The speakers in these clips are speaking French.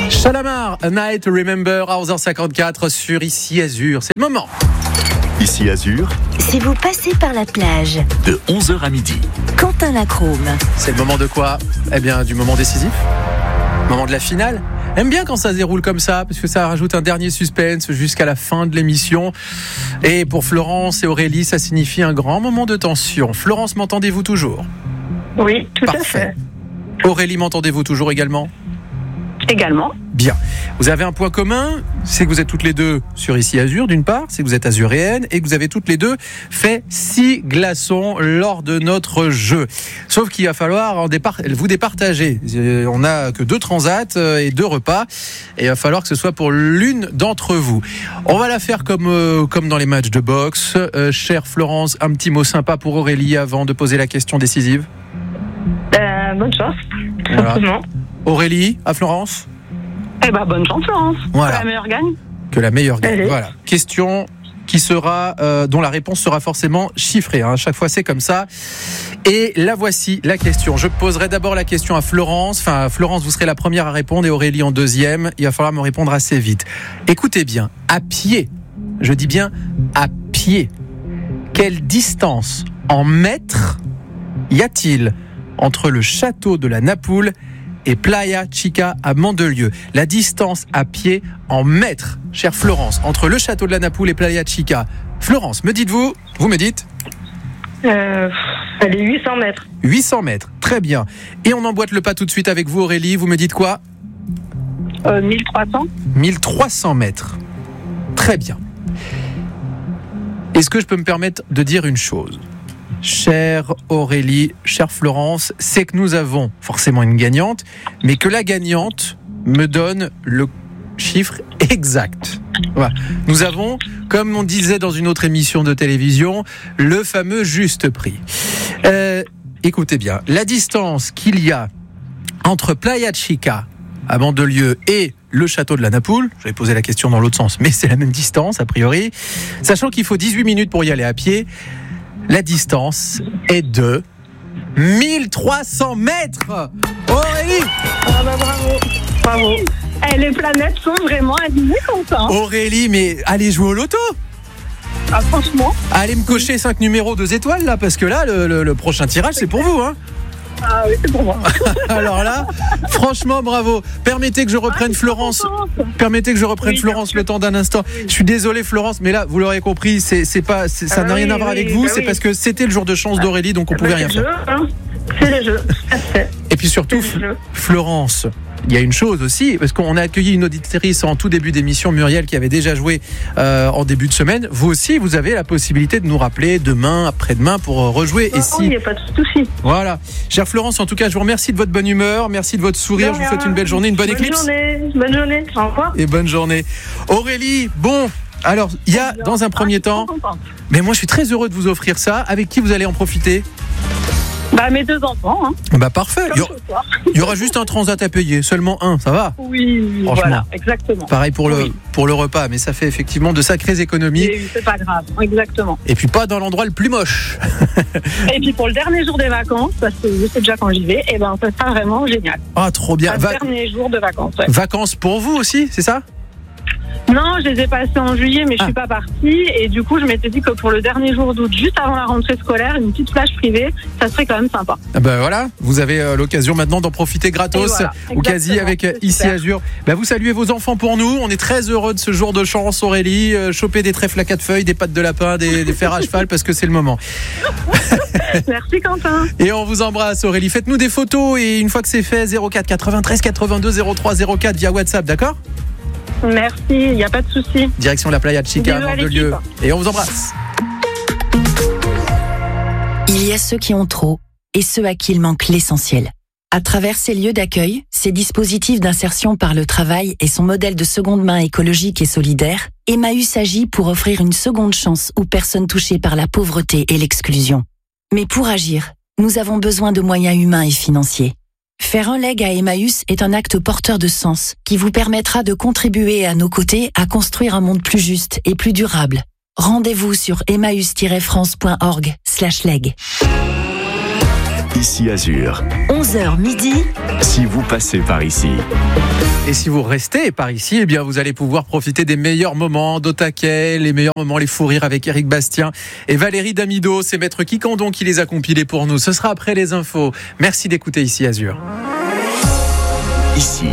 Shalamar, A Night to Remember, à 11h54 sur Ici Azur. C'est le moment. Ici Azur, Si vous passez par la plage, de 11h à midi. Quentin Lacrome. C'est le moment de quoi ? Eh bien, du moment décisif. Moment de la finale. Aime bien quand ça se déroule comme ça, parce que ça rajoute un dernier suspense jusqu'à la fin de l'émission. Et pour Florence et Aurélie, ça signifie un grand moment de tension. Florence, m'entendez-vous toujours ? Oui, tout Parfait. à fait. Aurélie, m'entendez-vous toujours également ? Également. Bien. Vous avez un point commun, c'est que vous êtes toutes les deux sur Ici Azur, d'une part, c'est que vous êtes azuréennes et que vous avez toutes les deux fait 6 glaçons lors de notre jeu. Sauf qu'il va falloir vous départager. On n'a que 2 transats et 2 repas et il va falloir que ce soit pour l'une d'entre vous. On va la faire comme dans les matchs de boxe. Chère Florence, un petit mot sympa pour Aurélie avant de poser la question décisive. Bonne chance, Voilà. simplement. Aurélie, à Florence ? Bonne chance, Florence. Voilà. La meilleure gagne. Que la meilleure gagne. Allez. Voilà. Question qui sera dont la réponse sera forcément chiffrée. À chaque fois, c'est comme ça. Et la voici la question. Je poserai d'abord la question à Florence. Enfin, Florence, vous serez la première à répondre et Aurélie en deuxième. Il va falloir me répondre assez vite. Écoutez bien. À pied. Je dis bien à pied. Quelle distance en mètres y a-t-il entre le château de la Napoule et Playa Chica à Mandelieu? La distance à pied en mètres, chère Florence, entre le château de la Napoule et Playa Chica. Florence, me dites-vous ? Vous me dites ? Elle est 800 mètres. 800 mètres, très bien. Et on emboîte le pas tout de suite avec vous, Aurélie. Vous me dites quoi ? 1300. 1300 mètres. Très bien. Est-ce que je peux me permettre de dire une chose ? Chère Aurélie, chère Florence, c'est que nous avons forcément une gagnante, mais que la gagnante me donne le chiffre exact. Voilà. Nous avons, comme on disait dans une autre émission de télévision, le fameux juste prix. Écoutez bien, la distance qu'il y a entre Playa Chica à Mandelieu et le château de la Napoule, j'avais posé la question dans l'autre sens, mais c'est la même distance a priori, sachant qu'il faut 18 minutes pour y aller à pied. La distance est de 1300 mètres. Aurélie! Bravo. Les planètes sont vraiment alignées comme ça. Aurélie, mais allez jouer au loto. Franchement. Allez me cocher 5 numéros 2 étoiles là, parce que là, le prochain tirage, c'est pour vous. Ah oui, c'est pour moi. Alors là, franchement, bravo. Permettez que je reprenne Florence. Permettez que je reprenne Florence le temps d'un instant. Je suis désolé Florence, mais là, vous l'aurez compris, ça n'a rien à voir avec vous. C'est parce que c'était le jour de chance d'Aurélie, donc on pouvait rien faire. C'est le jeu. Et puis surtout, Florence, il y a une chose aussi, parce qu'on a accueilli une auditrice en tout début d'émission, Muriel, qui avait déjà joué en début de semaine. Vous aussi, vous avez la possibilité de nous rappeler demain, après-demain, pour rejouer. Il n'y a pas de souci. Voilà. Chère Florence, en tout cas, je vous remercie de votre bonne humeur, merci de votre sourire, je vous souhaite une belle journée, une bonne éclipse. Bonne journée. Au revoir. Et bonne journée. Aurélie, bon, alors, il y a dans un premier temps, mais moi je suis très heureux de vous offrir ça. Avec qui vous allez en profiter ? Mes 2 enfants. Parfait. Il y aura juste un transat à payer, seulement un, ça va ? Oui, voilà, exactement. Pareil pour le repas, mais ça fait effectivement de sacrées économies. Et c'est pas grave, exactement. Et puis pas dans l'endroit le plus moche. Et puis pour le dernier jour des vacances, parce que je sais déjà quand j'y vais, ça sera vraiment génial. Ah, trop bien. Le dernier jour de vacances. Ouais. Vacances pour vous aussi, c'est ça ? Non, je les ai passées en juillet, mais je suis pas partie. Et du coup, je m'étais dit que pour le dernier jour d'août, juste avant la rentrée scolaire, une petite plage privée, ça serait quand même sympa. Voilà, vous avez l'occasion maintenant d'en profiter gratos, voilà, au quasi avec Ici Azur. Vous saluez vos enfants pour nous. On est très heureux de ce jour de chance, Aurélie. Choper des trèfles à 4 feuilles, des pattes de lapin, des fers à cheval, parce que c'est le moment. Merci Quentin. Et on vous embrasse, Aurélie. Faites-nous des photos et une fois que c'est fait, 04 93 82 03 04 via WhatsApp, d'accord ? Merci, il n'y a pas de souci. Direction la Playa Chica à Mandelieu. Et on vous embrasse. Il y a ceux qui ont trop et ceux à qui il manque l'essentiel. À travers ces lieux d'accueil, ces dispositifs d'insertion par le travail et son modèle de seconde main écologique et solidaire, Emmaüs agit pour offrir une seconde chance aux personnes touchées par la pauvreté et l'exclusion. Mais pour agir, nous avons besoin de moyens humains et financiers. Faire un leg à Emmaüs est un acte porteur de sens qui vous permettra de contribuer à nos côtés à construire un monde plus juste et plus durable. Rendez-vous sur emmaüs-france.org/leg. Ici Azur. 11h midi. Si vous passez par ici. Et si vous restez par ici, eh bien vous allez pouvoir profiter des meilleurs moments d'Otaquet, les meilleurs moments, les fous rires avec Éric Bastien et Valérie Damido. C'est Maître Quiquendon qui les a compilés pour nous. Ce sera après les infos. Merci d'écouter Ici Azur. Ici.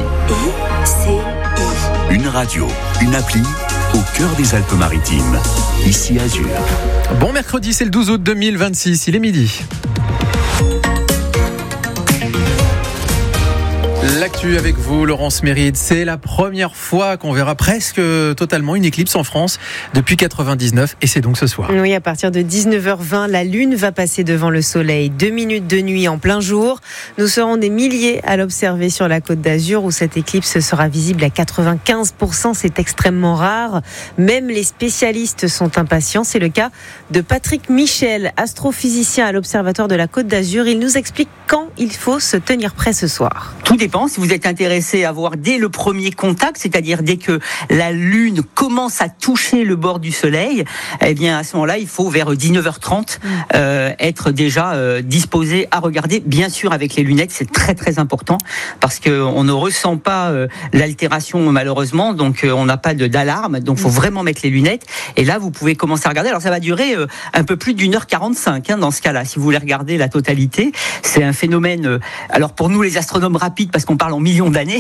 Une radio, une appli au cœur des Alpes-Maritimes. Ici Azur. Bon mercredi, c'est le 12 août 2026, il est midi. L'actu avec vous, Laurence Méride. C'est la première fois qu'on verra presque totalement une éclipse en France depuis 99 et c'est donc ce soir. Oui, à partir de 19h20, la Lune va passer devant le Soleil. 2 minutes de nuit en plein jour. Nous serons des milliers à l'observer sur la Côte d'Azur où cette éclipse sera visible à 95%. C'est extrêmement rare. Même les spécialistes sont impatients. C'est le cas de Patrick Michel, astrophysicien à l'Observatoire de la Côte d'Azur. Il nous explique quand il faut se tenir prêt ce soir. Tout dépend. Si vous êtes intéressé à voir dès le premier contact, c'est-à-dire dès que la Lune commence à toucher le bord du Soleil, eh bien à ce moment-là, il faut vers 19h30 être déjà disposé à regarder. Bien sûr, avec les lunettes, c'est très très important parce que on ne ressent pas l'altération malheureusement, donc on n'a pas d'alarme. Donc, faut vraiment mettre les lunettes. Et là, vous pouvez commencer à regarder. Alors, ça va durer un peu plus d'1h45 dans ce cas-là. Si vous voulez regarder la totalité, c'est un phénomène. Alors pour nous, les astronomes rapides, parce qu'on parle en millions d'années,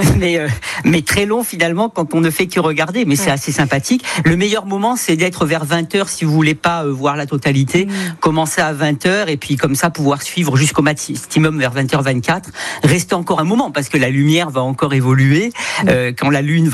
mais très long finalement quand on ne fait que regarder, mais c'est assez sympathique. Le meilleur moment, c'est d'être vers 20h si vous voulez pas voir la totalité. Commencer à 20h et puis comme ça pouvoir suivre jusqu'au maximum vers 20h24. Rester encore un moment parce que la lumière va encore évoluer. Quand la Lune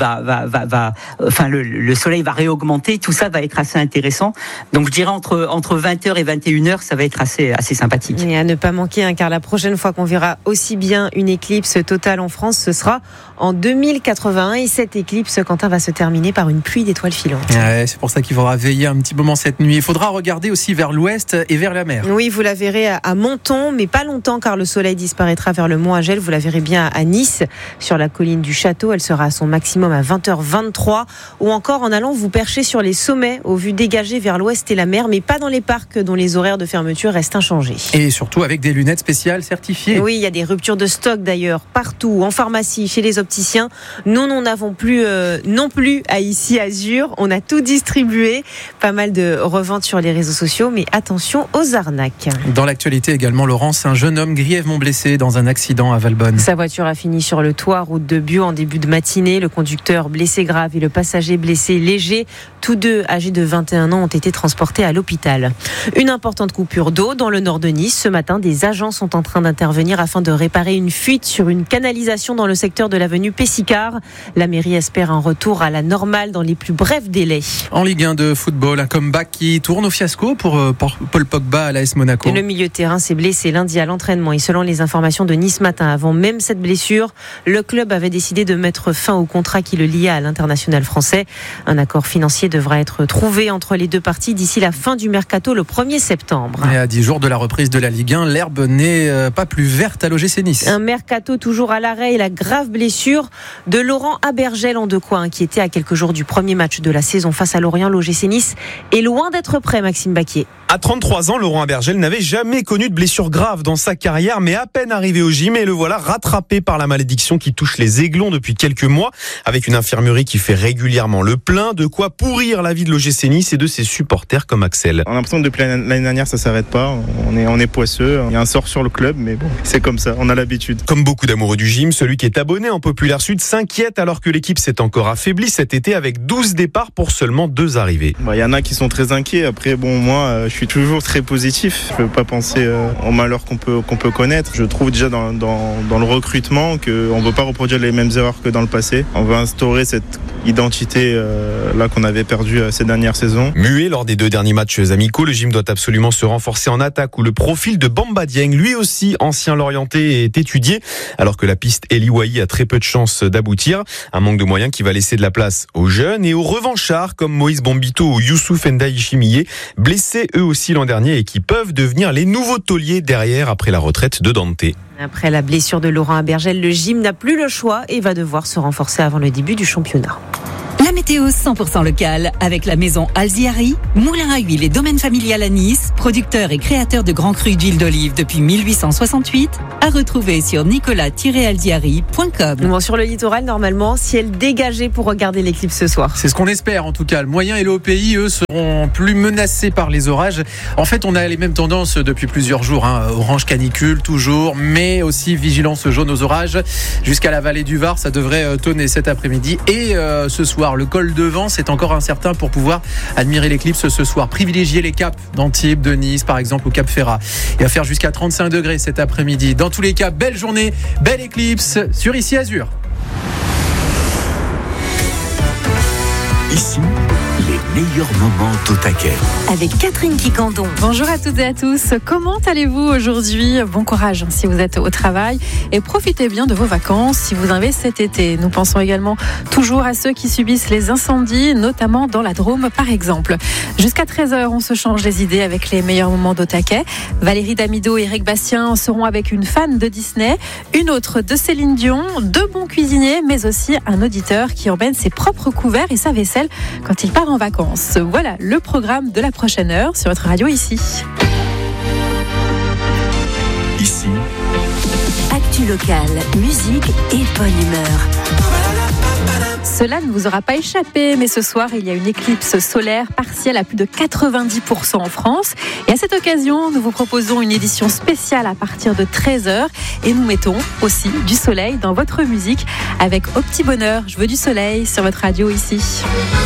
enfin le Soleil va réaugmenter, tout ça va être assez intéressant. Donc je dirais entre 20h et 21h, ça va être assez sympathique. Et à ne pas manquer, car la prochaine fois qu'on verra aussi bien une éclipse totale en France, ce sera en 2081 et cette éclipse, Quentin, va se terminer par une pluie d'étoiles filantes. Ouais, c'est pour ça qu'il faudra veiller un petit moment cette nuit. Il faudra regarder aussi vers l'ouest et vers la mer. Oui, vous la verrez à Menton, mais pas longtemps car le soleil disparaîtra vers le Mont Agel. Vous la verrez bien à Nice, sur la colline du Château. Elle sera à son maximum à 20h23 ou encore en allant vous percher sur les sommets aux vues dégagées vers l'ouest et la mer, mais pas dans les parcs dont les horaires de fermeture restent inchangés. Et surtout avec des lunettes spéciales certifiées. Oui, il y a des ruptures de stock d'ailleurs partout, en pharmacie, chez les opticiens. Nous n'en avons plus non plus à Ici Azur. On a tout distribué. Pas mal de reventes sur les réseaux sociaux, mais attention aux arnaques. Dans l'actualité également, Laurence, un jeune homme grièvement blessé dans un accident à Valbonne. Sa voiture a fini sur le toit, route de Biot, en début de matinée. Le conducteur blessé grave et le passager blessé léger, tous deux âgés de 21 ans, ont été transportés à l'hôpital. Une importante coupure d'eau dans le nord de Nice. Ce matin, des agents sont en train d'intervenir afin de réparer une fuite sur une canalisation dans le secteur de l'avenue Pessicard. La mairie espère un retour à la normale dans les plus brefs délais. En Ligue 1 de football, un comeback qui tourne au fiasco pour Paul Pogba à l'AS Monaco. Et le milieu de terrain s'est blessé lundi à l'entraînement et selon les informations de Nice Matin, avant même cette blessure, le club avait décidé de mettre fin au contrat qui le liait à l'international français. Un accord financier devra être trouvé entre les deux parties d'ici la fin du mercato le 1er septembre. Et à 10 jours de la reprise de la Ligue 1, l'herbe n'est pas plus verte à l'OGC Nice. Un mercato toujours à l'arrêt et la grave blessure de Laurent Abergel en de quoi inquiéter à quelques jours du premier match de la saison face à Lorient. L'OGC Nice est loin d'être prêt, Maxime Baquier. À 33 ans, Laurent Abergel n'avait jamais connu de blessure grave dans sa carrière, mais à peine arrivé au gym et le voilà rattrapé par la malédiction qui touche les Aiglons depuis quelques mois, avec une infirmerie qui fait régulièrement le plein, de quoi pourrir la vie de l'OGC Nice et de ses supporters comme Axel. On a l'impression que depuis l'année dernière ça s'arrête pas, on est poisseux, il y a un sort sur le club, mais bon, c'est comme ça, on a l'habitude. Comme beaucoup d'amoureux du gym, celui qui est abonné en Populaire Sud s'inquiète alors que l'équipe s'est encore affaiblie cet été avec 12 départs pour seulement 2 arrivées. Il y en a qui sont très inquiets, après bon, moi je suis toujours très positif, je ne veux pas penser au malheur qu'on peut connaître. Je trouve déjà dans le recrutement qu'on ne veut pas reproduire les mêmes erreurs que dans le passé. On veut instaurer cette identité là qu'on avait perdue ces dernières saisons. Muet lors des 2 derniers matchs amicaux, le gym doit absolument se renforcer en attaque où le profil de Bamba Dieng, lui aussi ancien Lorientais, est étudié alors que la piste Eli Wahi a très peu de chances d'aboutir. Un manque de moyens qui va laisser de la place aux jeunes et aux revanchards comme Moïse Bombito ou Youssouf Ndaï Chimillé, blessés eux aussi l'an dernier et qui peuvent devenir les nouveaux tauliers derrière après la retraite de Dante. Après la blessure de Laurent Abergel, le gym n'a plus le choix et va devoir se renforcer avant le début du championnat. La météo 100% locale avec la maison Alziari, moulin à huile et domaine familial à Nice, producteur et créateur de grands crus d'huile d'olive depuis 1868, à retrouver sur nicolas-alziari.com. Bon, sur le littoral, normalement, ciel dégagé pour regarder l'éclipse ce soir. C'est ce qu'on espère en tout cas. Le moyen et le haut pays, eux, seront plus menacés par les orages. En fait, on a les mêmes tendances depuis plusieurs jours. Orange canicule toujours, mais aussi vigilance jaune aux orages. Jusqu'à la vallée du Var, ça devrait tonner cet après-midi. Et ce soir, le col de Vent, c'est encore incertain pour pouvoir admirer l'éclipse ce soir. Privilégiez les caps d'Antibes, de Nice par exemple, ou Cap Ferrat. Il va faire jusqu'à 35 degrés cet après-midi. Dans tous les cas, belle journée, belle éclipse sur Ici Azur. Ici, les meilleurs moments d'Au Taquet. Avec Catherine Quicandon. Bonjour à toutes et à tous. Comment allez-vous aujourd'hui ? Bon courage si vous êtes au travail et profitez bien de vos vacances si vous en avez cet été. Nous pensons également toujours à ceux qui subissent les incendies, notamment dans la Drôme par exemple. Jusqu'à 13h, on se change les idées avec les meilleurs moments d'Au Taquet. Valérie Damido et Eric Bastien seront avec une fan de Disney, une autre de Céline Dion, deux bons cuisiniers, mais aussi un auditeur qui emmène ses propres couverts et sa vaisselle quand il part en vacances. Voilà le programme de la prochaine heure sur votre radio ici. Ici, Actu locale, musique et bonne humeur. Cela ne vous aura pas échappé, mais ce soir, il y a une éclipse solaire partielle à plus de 90% en France. Et à cette occasion, nous vous proposons une édition spéciale à partir de 13h. Et nous mettons aussi du soleil dans votre musique avec Au Petit Bonheur. Je veux du soleil sur votre radio ici.